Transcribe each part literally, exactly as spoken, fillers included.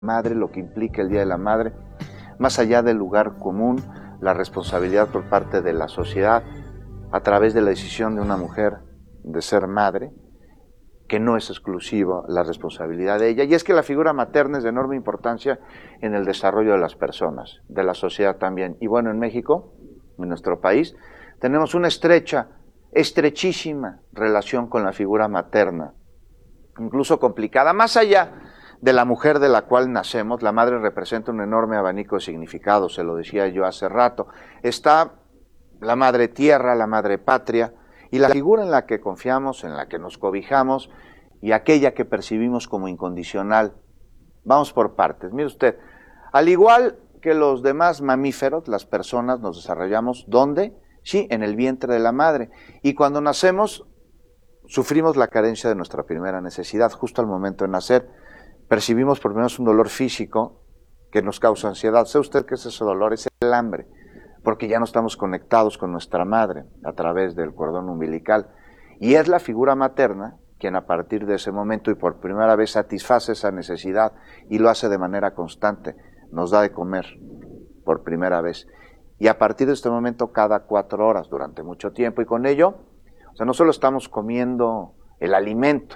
madre, lo que implica el Día de la Madre, más allá del lugar común, la responsabilidad por parte de la sociedad, a través de la decisión de una mujer de ser madre, que no es exclusiva la responsabilidad de ella, y es que la figura materna es de enorme importancia en el desarrollo de las personas, de la sociedad también. Y bueno, en México, en nuestro país, tenemos una estrecha, estrechísima relación con la figura materna, incluso complicada, más allá de la mujer de la cual nacemos. La madre representa un enorme abanico de significados, se lo decía yo hace rato. Está la madre tierra, la madre patria, y la figura en la que confiamos, en la que nos cobijamos, y aquella que percibimos como incondicional. Vamos por partes. Mire usted, al igual que los demás mamíferos, las personas nos desarrollamos, ¿dónde? Sí, en el vientre de la madre. Y cuando nacemos, sufrimos la carencia de nuestra primera necesidad. Justo al momento de nacer, percibimos por lo menos un dolor físico que nos causa ansiedad. ¿Sabe usted qué es ese dolor? Es el hambre, porque ya no estamos conectados con nuestra madre a través del cordón umbilical. Y es la figura materna quien a partir de ese momento y por primera vez satisface esa necesidad, y lo hace de manera constante. Nos da de comer por primera vez. Y a partir de este momento cada cuatro horas durante mucho tiempo. Y con ello, o sea, no solo estamos comiendo el alimento,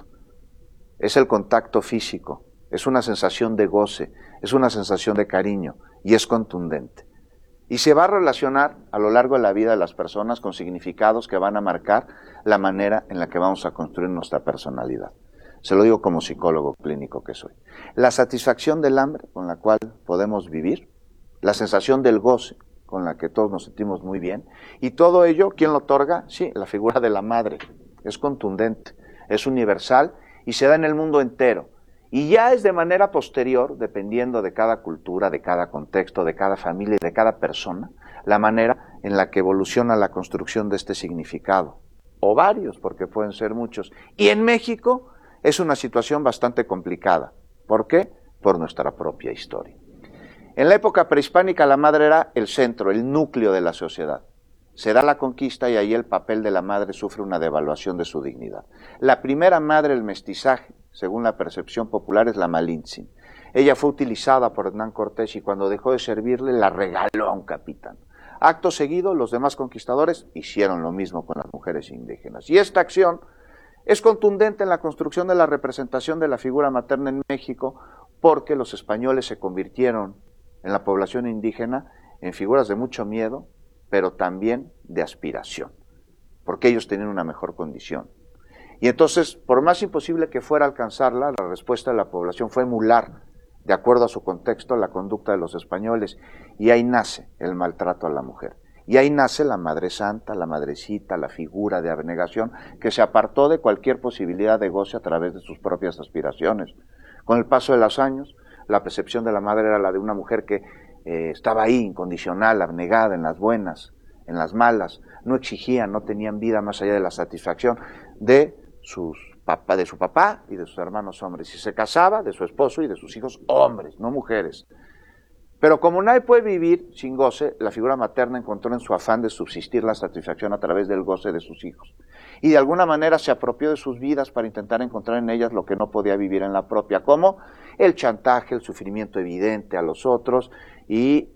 es el contacto físico, es una sensación de goce, es una sensación de cariño, y es contundente. Y se va a relacionar a lo largo de la vida de las personas con significados que van a marcar la manera en la que vamos a construir nuestra personalidad. Se lo digo como psicólogo clínico que soy. La satisfacción del hambre con la cual podemos vivir, la sensación del goce con la que todos nos sentimos muy bien, y todo ello, ¿quién lo otorga? Sí, la figura de la madre. Es contundente, es universal y se da en el mundo entero. Y ya es de manera posterior, dependiendo de cada cultura, de cada contexto, de cada familia y de cada persona, la manera en la que evoluciona la construcción de este significado. O varios, porque pueden ser muchos. Y en México es una situación bastante complicada. ¿Por qué? Por nuestra propia historia. En la época prehispánica la madre era el centro, el núcleo de la sociedad. Se da la conquista y ahí el papel de la madre sufre una devaluación de su dignidad. La primera madre del mestizaje, según la percepción popular, es la Malintzin. Ella fue utilizada por Hernán Cortés y cuando dejó de servirle la regaló a un capitán. Acto seguido, los demás conquistadores hicieron lo mismo con las mujeres indígenas. Y esta acción es contundente en la construcción de la representación de la figura materna en México, porque los españoles se convirtieron en la población indígena en figuras de mucho miedo, pero también de aspiración, porque ellos tenían una mejor condición. Y entonces, por más imposible que fuera alcanzarla, la respuesta de la población fue emular, de acuerdo a su contexto, la conducta de los españoles, y ahí nace el maltrato a la mujer. Y ahí nace la Madre Santa, la Madrecita, la figura de abnegación, que se apartó de cualquier posibilidad de goce a través de sus propias aspiraciones. Con el paso de los años, la percepción de la madre era la de una mujer que eh, estaba ahí, incondicional, abnegada, en las buenas, en las malas, no exigían, no tenían vida más allá de la satisfacción de, sus papá, de su papá y de sus hermanos hombres. Si se casaba, de su esposo y de sus hijos hombres, no mujeres. Pero como nadie puede vivir sin goce, la figura materna encontró en su afán de subsistir la satisfacción a través del goce de sus hijos. Y de alguna manera se apropió de sus vidas para intentar encontrar en ellas lo que no podía vivir en la propia, como el chantaje, el sufrimiento evidente a los otros, y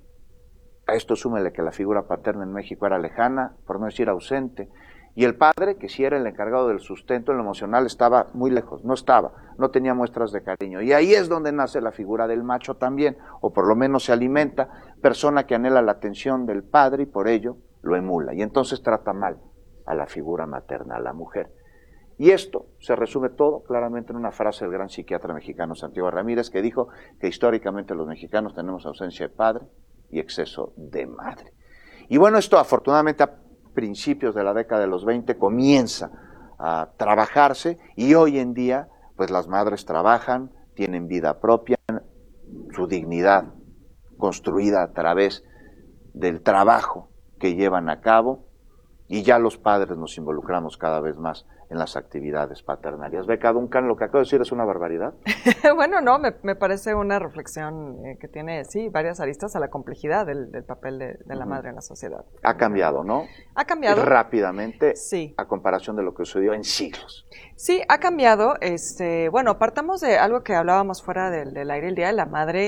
a esto súmele que la figura paterna en México era lejana, por no decir ausente, y el padre, que sí era el encargado del sustento en lo emocional, estaba muy lejos, no estaba, no tenía muestras de cariño. Y ahí es donde nace la figura del macho también, o por lo menos se alimenta, persona que anhela la atención del padre y por ello lo emula. Y entonces trata mal a la figura materna, a la mujer. Y esto se resume todo claramente en una frase del gran psiquiatra mexicano Santiago Ramírez, que dijo que históricamente los mexicanos tenemos ausencia de padre y exceso de madre. Y bueno, esto afortunadamente a principios de la década de los veinte comienza a trabajarse, y hoy en día pues las madres trabajan, tienen vida propia, su dignidad construida a través del trabajo que llevan a cabo, y ya los padres nos involucramos cada vez más en las actividades paternarias. Beca Duncan, lo que acabo de decir es una barbaridad. Bueno, no, me, me parece una reflexión eh, que tiene, sí, varias aristas a la complejidad del, del papel de, de la uh-huh. madre en la sociedad. Ha cambiado, ¿no? Ha cambiado. Rápidamente, sí. a comparación de lo que sucedió en siglos. Sí, ha cambiado. Este, bueno, partamos de algo que hablábamos fuera del, del aire, el Día de la Madre.